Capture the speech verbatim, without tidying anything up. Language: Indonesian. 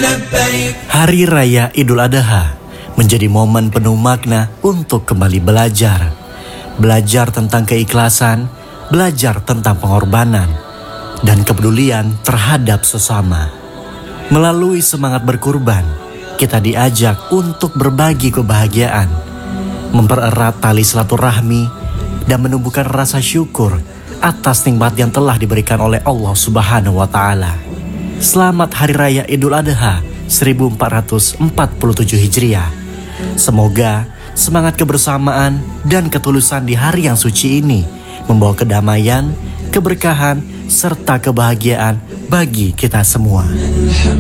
Hari Raya Idul Adha menjadi momen penuh makna untuk kembali belajar. Belajar tentang keikhlasan, belajar tentang pengorbanan, dan kepedulian terhadap sesama. Melalui semangat berkurban, kita diajak untuk berbagi kebahagiaan, mempererat tali silaturahmi, dan menumbuhkan rasa syukur atas nikmat yang telah diberikan oleh Allah Subhanahu wa Ta'ala. Selamat Hari Raya Idul Adha seribu empat ratus empat puluh tujuh Hijriah. Semoga semangat kebersamaan dan ketulusan di hari yang suci ini membawa kedamaian, keberkahan, serta kebahagiaan bagi kita semua.